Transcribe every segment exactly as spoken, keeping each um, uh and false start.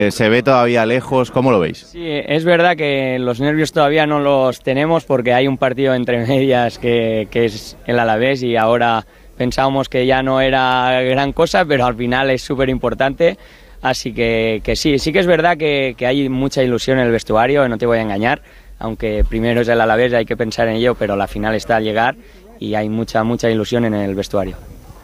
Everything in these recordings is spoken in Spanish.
¿Se ve todavía lejos? ¿Cómo lo veis? Sí, es verdad que los nervios todavía no los tenemos porque hay un partido entre medias que, que es el Alavés y ahora pensábamos que ya no era gran cosa, pero al final es súper importante. Así que, que sí, sí que es verdad que, que hay mucha ilusión en el vestuario, no te voy a engañar, aunque primero es el Alavés, hay que pensar en ello, pero la final está al llegar y hay mucha, mucha ilusión en el vestuario.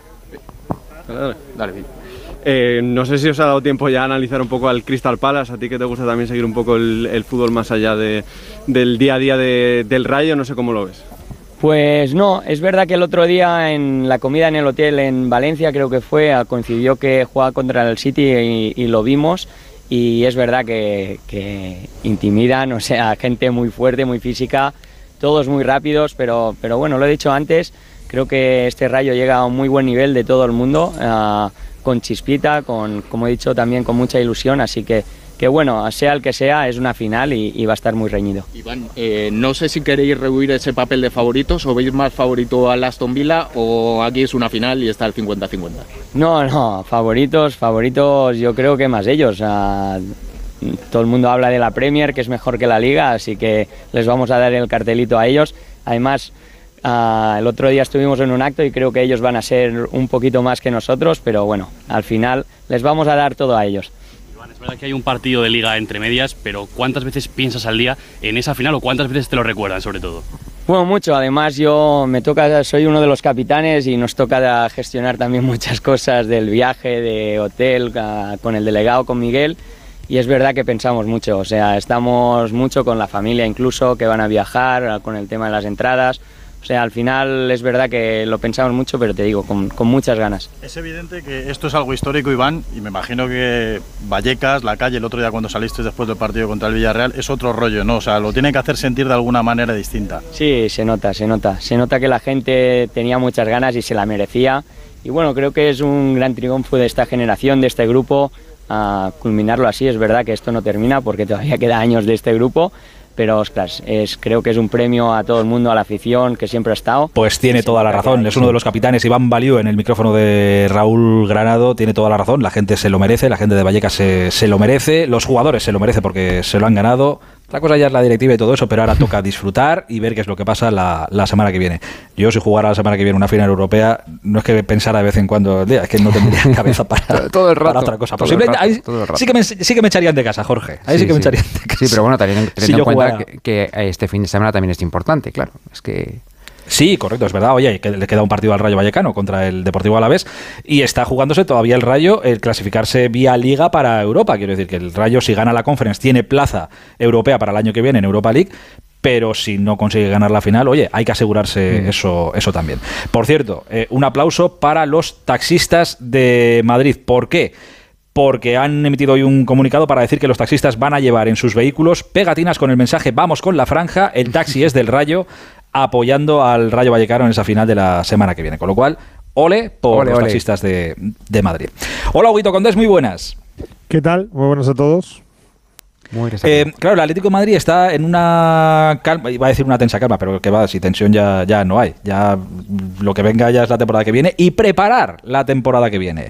Dale, dale, bien. Eh, no sé si os ha dado tiempo ya a analizar un poco al Crystal Palace, a ti que te gusta también seguir un poco el, el fútbol más allá de, del día a día de, del Rayo, no sé cómo lo ves. Pues no, es verdad que el otro día en la comida en el hotel en Valencia, creo que fue, coincidió que jugaba contra el City y, y lo vimos, y es verdad que, que intimidan, o sea, gente muy fuerte, muy física, todos muy rápidos, pero, pero bueno, lo he dicho antes, creo que este Rayo llega a un muy buen nivel de todo el mundo, uh, con chispita, con, como he dicho, también con mucha ilusión, así que, que bueno, sea el que sea, es una final y, y va a estar muy reñido. Iván, eh, no sé si queréis rehuir ese papel de favoritos o veis más favorito al Aston Villa o aquí es una final y está el cincuenta cincuenta. No, no, favoritos, favoritos yo creo que más ellos. Uh, todo el mundo habla de la Premier, que es mejor que la Liga, así que les vamos a dar el cartelito a ellos. Además, Uh, el otro día estuvimos en un acto y creo que ellos van a ser un poquito más que nosotros, pero bueno, al final les vamos a dar todo a ellos. Iván, es verdad que hay un partido de liga entre medias, pero ¿cuántas veces piensas al día en esa final o cuántas veces te lo recuerdan sobre todo? Bueno, mucho, además yo me toca, soy uno de los capitanes y nos toca gestionar también muchas cosas del viaje, de hotel, uh, con el delegado, con Miguel, y es verdad que pensamos mucho, o sea, estamos mucho con la familia incluso, que van a viajar, uh, con el tema de las entradas. O sea, al final es verdad que lo pensamos mucho, pero te digo, con, con muchas ganas. Es evidente que esto es algo histórico, Iván, y me imagino que Vallecas, la calle, el otro día cuando saliste después del partido contra el Villarreal, es otro rollo, ¿no? O sea, lo tienen que hacer sentir de alguna manera distinta. Sí, se nota, se nota. Se nota que la gente tenía muchas ganas y se la merecía. Y bueno, creo que es un gran triunfo de esta generación, de este grupo, a culminarlo así. Es verdad que esto no termina porque todavía queda años de este grupo, pero ostras, es, creo que es un premio a todo el mundo, a la afición que siempre ha estado. Pues tiene toda la razón, es uno de los capitanes, Iván Baliu, en el micrófono de Raúl Granado, tiene toda la razón, la gente se lo merece, la gente de Vallecas se, se lo merece, los jugadores se lo merecen porque se lo han ganado. La cosa ya es la directiva y todo eso, pero ahora toca disfrutar y ver qué es lo que pasa la, la semana que viene. Yo, si jugara la semana que viene una final europea, no es que pensara de vez en cuando, es que no tendría cabeza para, todo el rato, para otra cosa. Todo Posible, el rato, ahí todo el rato. Sí, que me, sí que me echarían de casa, Jorge. Ahí sí, sí que me sí. echarían de casa. Sí, pero bueno, teniendo, teniendo si en cuenta jugara... que, que este fin de semana también es importante, claro. Es que... Sí, correcto, es verdad. Oye, que le queda un partido al Rayo Vallecano contra el Deportivo Alavés y está jugándose todavía el Rayo el clasificarse vía Liga para Europa. Quiero decir que el Rayo, si gana la Conference, tiene plaza europea para el año que viene en Europa League, pero si no consigue ganar la final, oye, hay que asegurarse mm. eso, eso también. Por cierto, eh, un aplauso para los taxistas de Madrid. ¿Por qué? Porque han emitido hoy un comunicado para decir que los taxistas van a llevar en sus vehículos pegatinas con el mensaje "Vamos con la franja, el taxi es del Rayo", apoyando al Rayo Vallecano en esa final de la semana que viene. Con lo cual, ole por ole, los ole. taxistas de, de Madrid. Hola, Huguito Condés, muy buenas. ¿Qué tal? Muy buenas a todos. Muy eh, claro, el Atlético de Madrid está en una calma, iba a decir una tensa calma, pero que va, si tensión ya, ya no hay. Ya lo que venga ya es la temporada que viene y preparar la temporada que viene.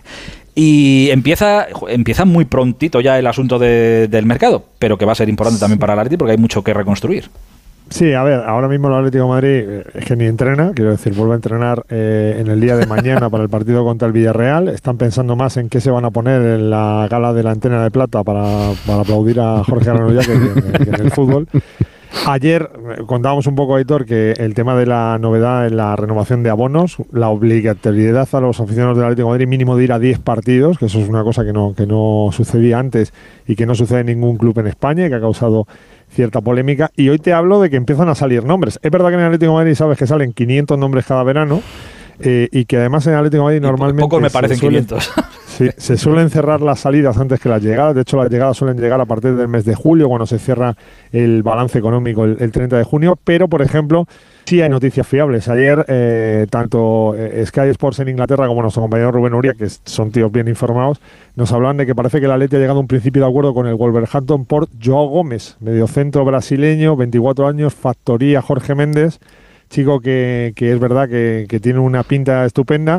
Y empieza, empieza muy prontito ya el asunto de, del mercado, pero que va a ser importante también para el Atlético porque hay mucho que reconstruir. Sí, a ver, ahora mismo el Atlético de Madrid eh, es que ni entrena, quiero decir, vuelve a entrenar eh, en el día de mañana para el partido contra el Villarreal. Están pensando más en qué se van a poner en la gala de la Antena de Plata para, para aplaudir a Jorge Aranoya que, que, que en el fútbol. Ayer contábamos un poco, Aitor, que el tema de la novedad en la renovación de abonos, la obligatoriedad a los aficionados del Atlético de Madrid mínimo de ir a diez partidos, que eso es una cosa que no, que no sucedía antes y que no sucede en ningún club en España y que ha causado cierta polémica. Y hoy te hablo de que empiezan a salir nombres. Es verdad que en el Atlético de Madrid sabes que salen quinientos nombres cada verano eh, y que además en el Atlético de Madrid normalmente... Pocos me parecen suelen, quinientos. Sí, se suelen cerrar las salidas antes que las llegadas. De hecho, las llegadas suelen llegar a partir del mes de julio, cuando se cierra el balance económico el, el treinta de junio. Pero, por ejemplo, sí hay noticias fiables. Ayer, eh, tanto eh, Sky Sports en Inglaterra como nuestro compañero Rubén Uria, que son tíos bien informados, nos hablan de que parece que el Atleti ha llegado a un principio de acuerdo con el Wolverhampton por Joao Gómez, mediocentro brasileño, veinticuatro años, factoría Jorge Méndez, chico que, que es verdad que, que tiene una pinta estupenda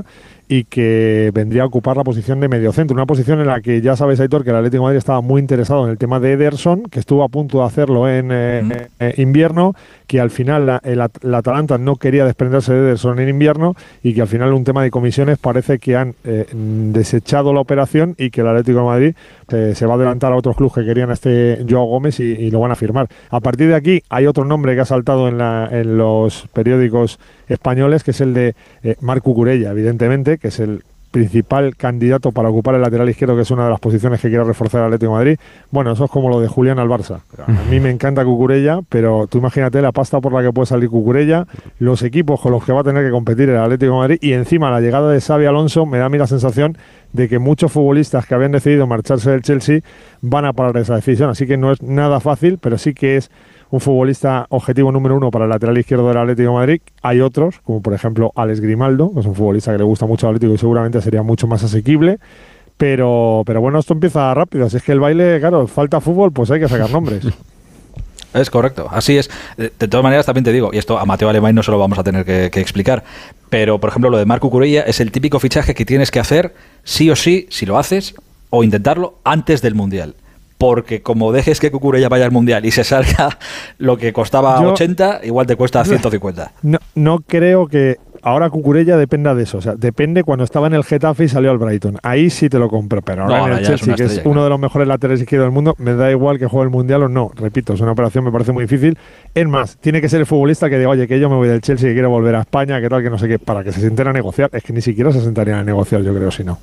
y que vendría a ocupar la posición de mediocentro, una posición en la que ya sabes, Aitor, que el Atlético de Madrid estaba muy interesado en el tema de Ederson, que estuvo a punto de hacerlo en eh, mm. eh, invierno, que al final la, el, la Atalanta no quería desprenderse de Ederson en invierno y que al final un tema de comisiones parece que han eh, desechado la operación y que el Atlético de Madrid eh, se va a adelantar a otros clubes que querían a este Joao Gómez y, y lo van a firmar. A partir de aquí hay otro nombre que ha saltado en, la, en los periódicos españoles, que es el de eh, Marc Cucurella, evidentemente, que es el principal candidato para ocupar el lateral izquierdo, que es una de las posiciones que quiere reforzar el Atlético de Madrid. Bueno, eso es como lo de Julián al Barça. A mí me encanta Cucurella, pero tú imagínate la pasta por la que puede salir Cucurella, los equipos con los que va a tener que competir el Atlético de Madrid, y encima la llegada de Xabi Alonso me da a mí la sensación de que muchos futbolistas que habían decidido marcharse del Chelsea van a parar esa decisión. Así que no es nada fácil, pero sí que es un futbolista objetivo número uno para el lateral izquierdo del Atlético de Madrid. Hay otros, como por ejemplo Alex Grimaldo, que es un futbolista que le gusta mucho al Atlético y seguramente sería mucho más asequible. Pero, pero bueno, esto empieza rápido. Así es que el baile, claro, falta fútbol, pues hay que sacar nombres. Es correcto, así es. De, de todas maneras, también te digo, y esto a Mateo Alemany no se lo vamos a tener que, que explicar, pero por ejemplo lo de Marc Cucurella es el típico fichaje que tienes que hacer sí o sí, si lo haces, o intentarlo antes del Mundial. Porque como dejes que Cucurella vaya al Mundial y se salga lo que costaba Yo, ochenta, igual te cuesta ciento cincuenta. No, no creo que ahora Cucurella dependa de eso. O sea, depende cuando estaba en el Getafe y salió al Brighton. Ahí sí te lo compro. Pero ahora no, en el Chelsea, es que es uno de los mejores laterales izquierdos del mundo, me da igual que juegue el Mundial o no. Repito, es una operación me parece muy difícil. Es más, tiene que ser el futbolista que diga, oye, que yo me voy del Chelsea y quiero volver a España, que tal, que no sé qué, para que se sienten a negociar. Es que ni siquiera se sentarían a negociar, yo creo, si no.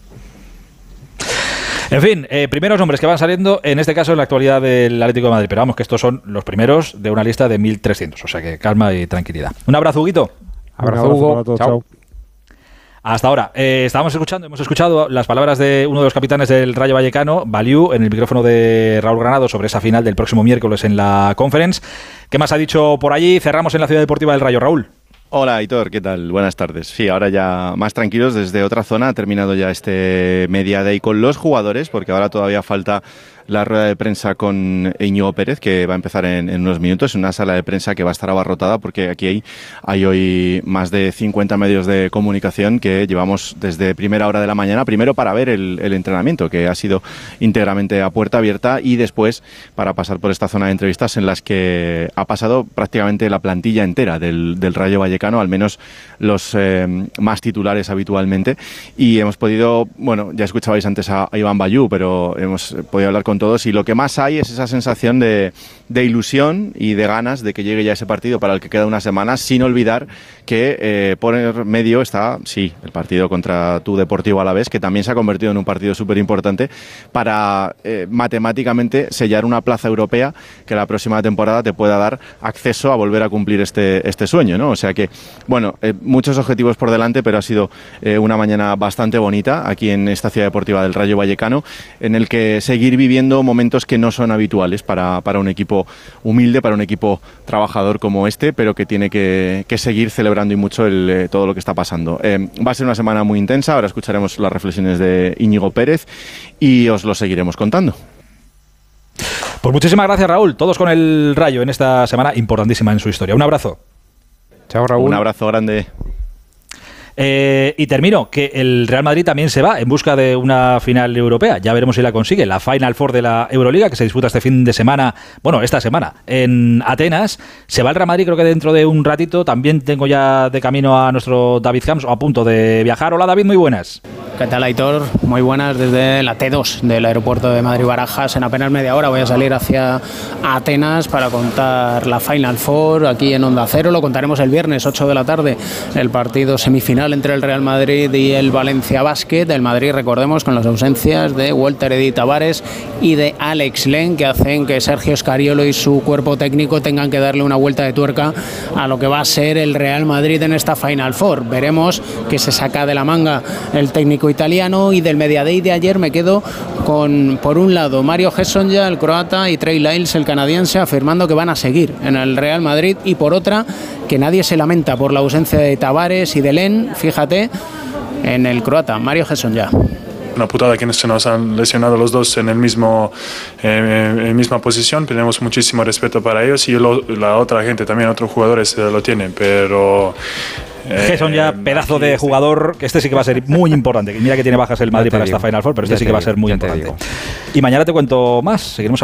En fin, eh, primeros nombres que van saliendo, en este caso en la actualidad del Atlético de Madrid, pero vamos que estos son los primeros de una lista de mil trescientos, o sea que calma y tranquilidad. Un abrazo, Huguito. Abrazo, abrazo Hugo. Todos, chao. chao. Hasta ahora, eh, estábamos escuchando, hemos escuchado las palabras de uno de los capitanes del Rayo Vallecano, Baliu, en el micrófono de Raúl Granado sobre esa final del próximo miércoles en la Conference. ¿Qué más ha dicho por allí? Cerramos en la Ciudad Deportiva del Rayo, Raúl. Hola, Aitor, ¿qué tal? Buenas tardes. Sí, ahora ya más tranquilos desde otra zona. Ha terminado ya este Media Day con los jugadores, porque ahora todavía falta la rueda de prensa con Íñigo Pérez, que va a empezar en, en unos minutos, en una sala de prensa que va a estar abarrotada, porque aquí hay, hay hoy más de cincuenta medios de comunicación que llevamos desde primera hora de la mañana, primero para ver el, el entrenamiento, que ha sido íntegramente a puerta abierta, y después para pasar por esta zona de entrevistas en las que ha pasado prácticamente la plantilla entera del, del Rayo Vallecano, al menos los eh, más titulares habitualmente, y hemos podido, bueno, ya escuchabais antes a, a Iván Baliu, pero hemos podido hablar con todos, y lo que más hay es esa sensación de, de ilusión y de ganas de que llegue ya ese partido para el que queda una semana, sin olvidar que eh, por el medio está, sí, el partido contra tu Deportivo Alavés, que también se ha convertido en un partido súper importante para eh, matemáticamente sellar una plaza europea que la próxima temporada te pueda dar acceso a volver a cumplir este, este sueño, ¿no? O sea que, bueno, eh, muchos objetivos por delante, pero ha sido eh, una mañana bastante bonita aquí en esta Ciudad Deportiva del Rayo Vallecano, en el que seguir viviendo momentos que no son habituales para, para un equipo humilde, para un equipo trabajador como este, pero que tiene que, que seguir celebrando y mucho el, eh, todo lo que está pasando. Eh, va a ser una semana muy intensa, ahora escucharemos las reflexiones de Íñigo Pérez y os lo seguiremos contando. Pues muchísimas gracias, Raúl. Todos con el Rayo en esta semana importantísima en su historia. Un abrazo. Chao, Raúl. Un abrazo grande. Eh, y termino, que el Real Madrid también se va en busca de una final europea. Ya veremos si la consigue. La Final Four de la Euroliga, que se disputa este fin de semana, bueno, esta semana, en Atenas. Se va el Real Madrid, creo que dentro de un ratito. También tengo ya de camino a nuestro David Hams, o a punto de viajar. Hola, David, muy buenas. ¿Qué tal, Aitor? Muy buenas desde la T dos del aeropuerto de Madrid-Barajas. En apenas media hora voy a salir hacia Atenas para contar la Final Four aquí en Onda Cero. Lo contaremos el viernes, ocho de la tarde, el partido semifinal entre el Real Madrid y el Valencia Basket. El Madrid, recordemos, con las ausencias de Walter Eddy Tavares y de Alex Len, que hacen que Sergio Scariolo y su cuerpo técnico tengan que darle una vuelta de tuerca a lo que va a ser el Real Madrid en esta Final Four. Veremos qué se saca de la manga el técnico italiano. Y del Media Day de ayer me quedo con, por un lado, Mario Hezonja, el croata, y Trey Lyles, el canadiense, afirmando que van a seguir en el Real Madrid, y por otra, que nadie se lamenta por la ausencia de Tavares y de Len, fíjate, en el croata, Mario Hezonja. Una putada que se nos han lesionado los dos en el mismo eh, en misma posición. Tenemos muchísimo respeto para ellos, y lo, la otra gente también, otros jugadores eh, lo tienen, pero Gerson ya pedazo de jugador, que este sí que va a ser muy importante. Mira que tiene bajas el Madrid para digo, esta Final Four, pero este sí que va a ser muy importante. Digo. Y mañana te cuento más, seguiremos